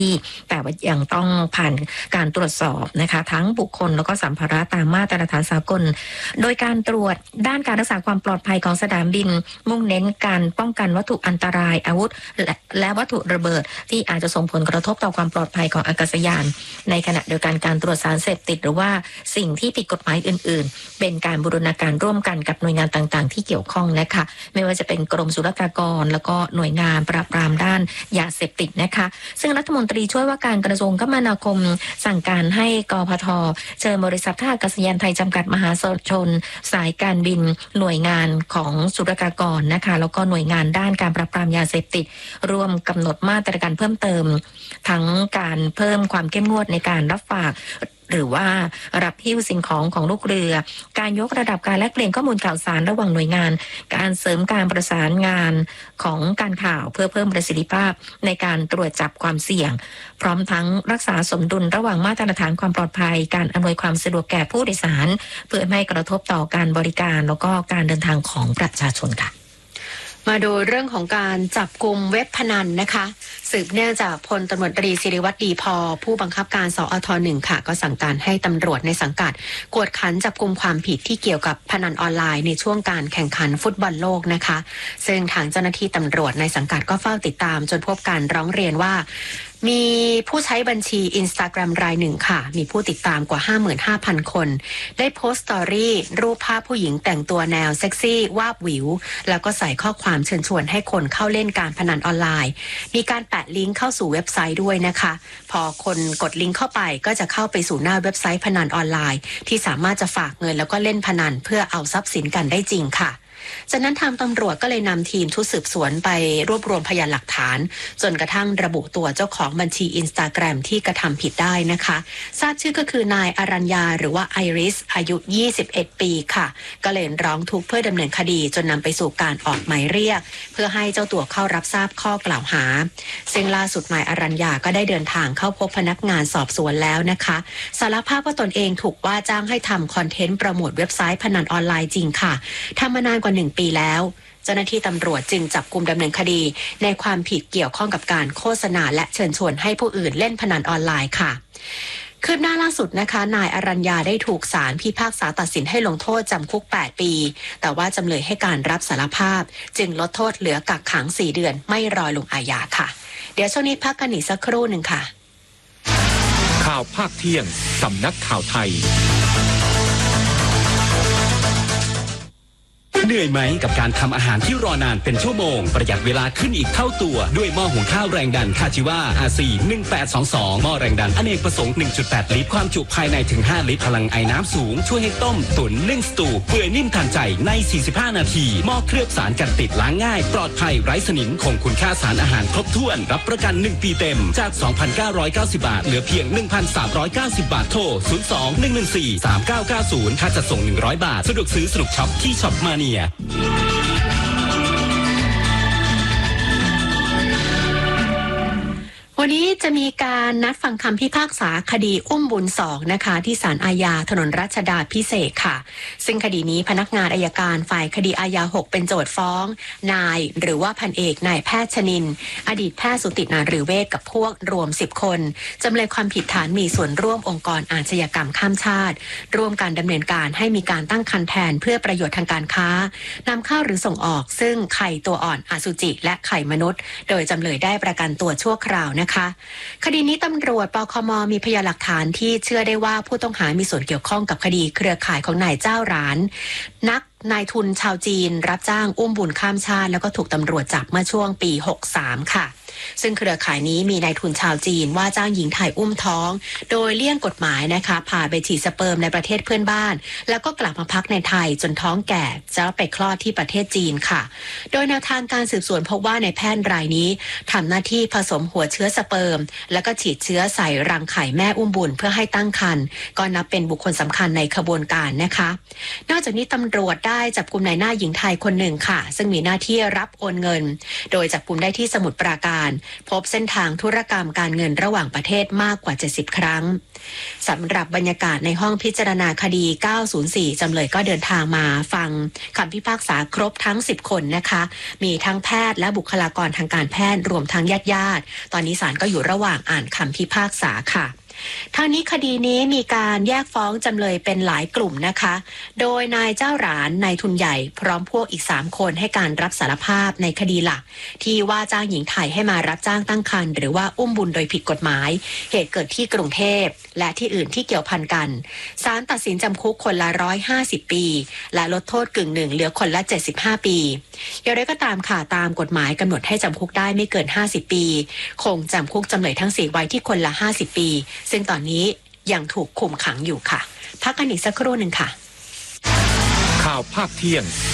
แต่ว่ายังต้องผ่านการตรวจสอบนะคะทั้งบุคคลแล้วก็สัมภาระตามมาตรฐานสากลโดยการตรวจด้านการรักษาความปลอดภัยของสนามบินมุ่งเน้นการป้องกันวัตถุอันตรายอาวุธและวัตถุระเบิดที่อาจจะส่งผลกระทบต่อความปลอดภัยของอากาศยานในขณะเดียวกันการตรวจสารเสพติดหรือว่าสิ่งที่ผิดกฎหมายอื่นๆเป็นการบูรณาการร่วมกันกับหน่วยงานต่างๆที่เกี่ยวข้องนะคะไม่ว่าจะเป็นกรมศุลกากรแล้วก็หน่วยงานปราบปรามด้านยาเสพติดนะคะซึ่งรัฐมนตรีช่วยว่าการกระทรวงคมนาคมสั่งการให้กพท.เชิญบริษัทท่าอากาศยานไทยจำกัดมหาชนสายการบินหน่วยงานของศุลกากรนะคะแล้วก็หน่วยงานด้านการปราบปรามยาเสพติดร่วมกำหนดมาตรการเพิ่มเติมทั้งการเพิ่มความเข้มงวดในการรับฝากหรือว่ารับหิ้วสิ่งของลูกเรือการยกระดับการแลกเปลี่ยนข้อมูลข่าวสารระหว่างหน่วยงานการเสริมการประสานงานของการข่าวเพื่อเพิ่มประสิทธิภาพในการตรวจจับความเสี่ยงพร้อมทั้งรักษาสมดุลระหว่างมาตรฐานความปลอดภัยการอำนวยความสะดวกแก่ผู้โดยสารเพื่อไม่กระทบต่อการบริการแล้วก็การเดินทางของประชาชนค่ะมาดูเรื่องของการจับกุมเว็บพนันนะคะสืบเนื่องจากพลตำรวจตรีศิริวัตรดีพอผู้บังคับการสอท.1 ค่ะก็สั่งการให้ตำรวจในสังกัดกวดขันจับกุมความผิดที่เกี่ยวกับพนันออนไลน์ในช่วงการแข่งขันฟุตบอลโลกนะคะซึ่งทางเจ้าหน้าที่ตำรวจในสังกัดก็เฝ้าติดตามจนพบการร้องเรียนว่ามีผู้ใช้บัญชี Instagram รายหนึ่งค่ะมีผู้ติดตามกว่า 55,000 คนได้โพสต์สตอรี่รูปภาพผู้หญิงแต่งตัวแนวเซ็กซี่วาบหวิวแล้วก็ใส่ข้อความเชิญชวนให้คนเข้าเล่นการพนันออนไลน์มีการแปะลิงก์เข้าสู่เว็บไซต์ด้วยนะคะพอคนกดลิงก์เข้าไปก็จะเข้าไปสู่หน้าเว็บไซต์พนันออนไลน์ที่สามารถจะฝากเงินแล้วก็เล่นพนันเพื่อเอาทรัพย์สินกันได้จริงค่ะจากนั้นทางตำรวจก็เลยนำทีมชุดสืบสวนไปรวบรวมพยานหลักฐานจนกระทั่งระบุตัวเจ้าของบัญชี Instagram ที่กระทำผิดได้นะคะทราบชื่อก็คือนายอรัญญาหรือว่าไอริสอายุ21 ปีค่ะก็เลยร้องทุกข์เพื่อดำเนินคดีจนนำไปสู่การออกหมายเรียกเพื่อให้เจ้าตัวเข้ารับทราบข้อกล่าวหาซึ่งล่าสุดนายอรัญญาก็ได้เดินทางเข้าพบพนักงานสอบสวนแล้วนะคะสารภาพว่าตนเองถูกว่าจ้างให้ทำคอนเทนต์โปรโมทเว็บไซต์พนันออนไลน์จริงค่ะทำมานานกว่า1 ปีแล้วเจ้าหน้าที่ตำรวจจึงจับกุมดำเนินคดีในความผิดเกี่ยวข้องกับการโฆษณาและเชิญชวนให้ผู้อื่นเล่นพนันออนไลน์ค่ะคืบหน้าล่าสุดนะคะนายอรัญญาได้ถูกศาลพิพากษาตัดสินให้ลงโทษจำคุก8 ปีแต่ว่าจำเลยให้การรับสารภาพจึงลดโทษเหลือกักขัง4 เดือนไม่รอลงอาญาค่ะเดี๋ยวช่วงนี้พักกันอีกสักครู่หนึ่งค่ะข่าวภาคเที่ยงสำนักข่าวไทยเหนื่อยไหมกับการทำอาหารที่รอนานเป็นชั่วโมงประหยัดเวลาขึ้นอีกเท่าตัวด้วยหม้อหุงข้าวแรงดันคาจิว่า RC 1822หม้อแรงดันอเนกประสงค์ 1.8 ลิตรความจุภายในถึง5 ลิตรพลังไอน้ำสูงช่วยให้ต้มตุ๋นนึ่งสตูเปื่อยนิ่มทันใจใน45 นาทีหม้อเคลือบสารกันติดล้างง่ายปลอดภัยไร้สนิมคงคุณค่าสารอาหารครบถ้วนรับประกัน1 ปีเต็มจาก 2,990 บาทเหลือเพียง 1,390 บาทโทร 02-114-3990 ค่าจัดส่ง100 บาทสะดวกซื้อสนุกช็อปที่ช็อปมาเนียวันนี้จะมีการนัดฟังคำพิพากษาคดีอุ้มบุญ2นะคะที่ศาลอาญาถนนรัชดาพิเศษค่ะซึ่งคดีนี้พนักงานอัยการฝ่ายคดีอาญา6เป็นโจทก์ฟ้องนายหรือว่าพันเอกนายแพทย์ชนินอดีตแพทย์สุตินารีเวชกับพวกรวม10 คนจำเลยความผิดฐานมีส่วนร่วมองค์กรอาชญากรรมข้ามชาติร่วมการดำเนินการให้มีการตั้งครรภ์แทนเพื่อประโยชน์ทางการค้านำเข้าหรือส่งออกซึ่งไข่ตัวอ่อนอสุจิและไข่มนุษย์โดยจำเลยได้ประกันตัวชั่วคราวนะคะคดีนี้ตำรวจปคม.มีพยานหลักฐานที่เชื่อได้ว่าผู้ต้องหามีส่วนเกี่ยวข้องกับคดีเครือข่ายของนายเจ้าร้านนายทุนชาวจีนรับจ้างอุ้มบุญข้ามชาติแล้วก็ถูกตำรวจจับเมื่อช่วงปี63ค่ะซึ่งเครือข่ายนี้มีนายทุนชาวจีนว่าจ้างหญิงไทยอุ้มท้องโดยเลี่ยงกฎหมายนะคะพาไปฉีดสเปิร์มในประเทศเพื่อนบ้านแล้วก็กลับมาพักในไทยจนท้องแก่จะไปคลอดที่ประเทศจีนค่ะโดยแนวทางการสืบสวนพบว่าในายแพทย์รายนี้ทำหน้าที่ผสมหัวเชื้อสเปิร์มแล้วก็ฉีดเชื้อใส่รังไข่แม่อุ้มบุญเพื่อให้ตั้งครรภ์ก็นับเป็นบุคคลสำคัญในขบวนการนะคะนอกจากนี้ตำรวจได้จับกุมนายหน้าหญิงไทยคนหนึ่งค่ะซึ่งมีหน้าที่รับโอนเงินโดยจับกุมได้ที่สมุทรปราการพบเส้นทางธุรกรรมการเงินระหว่างประเทศมากกว่า70ครั้งสำหรับบรรยากาศในห้องพิจารณาคดี904จำเลยก็เดินทางมาฟังคำพิพากษาครบทั้ง10คนนะคะมีทั้งแพทย์และบุคลากรทางการแพทย์รวมทั้งญาติๆตอนนี้ศาลก็อยู่ระหว่างอ่านคำพิพากษาค่ะทางนี้คดีนี้มีการแยกฟ้องจำเลยเป็นหลายกลุ่มนะคะโดยนายเจ้าหลานนายทุนใหญ่พร้อมพวกอีก3คนให้การรับสารภาพในคดีหลักที่ว่าจ้างหญิงไทยให้มารับจ้างตั้งครรภ์หรือว่าอุ้มบุญโดยผิดกฎหมายเหตุเกิดที่กรุงเทพและที่อื่นที่เกี่ยวพันกันศาลตัดสินจำคุกคนละ150ปีและลดโทษกึ่งหนึ่งเหลือคนละ75ปีอย่างไรก็ตามค่ะตามกฎหมายกำหนดให้จำคุกได้ไม่เกิน50ปีคงจำคุกจำเลยทั้ง4ไว้ที่คนละ50ปีซึ่งตอนนี้ยังถูกคุมขังอยู่ค่ะพักกันอีกสักครู่หนึ่งค่ะข่าวภาคเที่ยง